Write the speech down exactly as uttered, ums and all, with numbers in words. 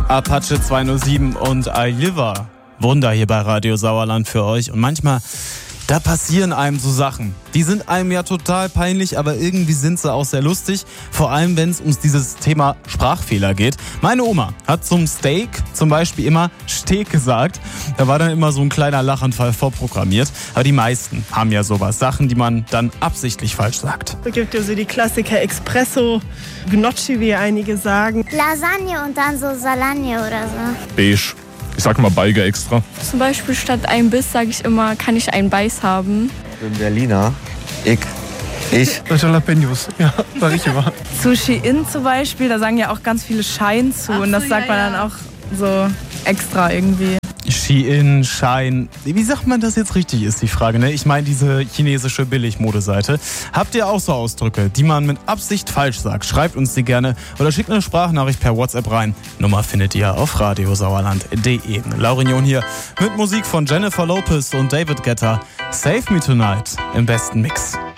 Apache zweihundertsieben und I Live. Wunder hier bei Radio Sauerland für euch. Und manchmal, da passieren einem so Sachen. Die sind einem ja total peinlich, aber irgendwie sind sie auch sehr lustig. Vor allem, wenn es um dieses Thema Sprachfehler geht. Meine Oma hat zum Steak zum Beispiel immer Steak gesagt. Da war dann immer so ein kleiner Lachanfall vorprogrammiert. Aber die meisten haben ja sowas. Sachen, die man dann absichtlich falsch sagt. Es gibt ja so die Klassiker Espresso, Gnocchi, wie einige sagen. Lasagne und dann so Salagne oder so. Beige. Ich sag mal Beige extra. Zum Beispiel statt ein Biss sage ich immer, kann ich einen Beiß haben. Ich bin Berliner. Ich. Ich. Jalapenos. Ja, sag ich immer. Zu Shein zum Beispiel, da sagen ja auch ganz viele Schein zu. Ach und das so, sagt ja, man dann auch so extra irgendwie. Shein, Shine. Wie sagt man das jetzt richtig, ist die Frage, ne? Ich meine diese chinesische Billigmodeseite. Habt ihr auch so Ausdrücke, die man mit Absicht falsch sagt? Schreibt uns die gerne oder schickt eine Sprachnachricht per WhatsApp rein. Nummer findet ihr auf radiosauerland punkt de. Laurinion hier mit Musik von Jennifer Lopez und David Guetta. Save Me Tonight im besten Mix.